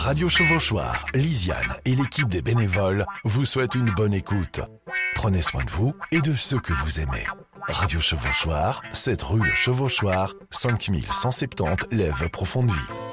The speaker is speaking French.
Radio Chevauchoir, Lisiane et l'équipe des bénévoles vous souhaitent une bonne écoute. Prenez soin de vous et de ceux que vous aimez. Radio Chevauchoir, 7 rue Le Chevauchoir, 5170 Lèves Profonde Vie.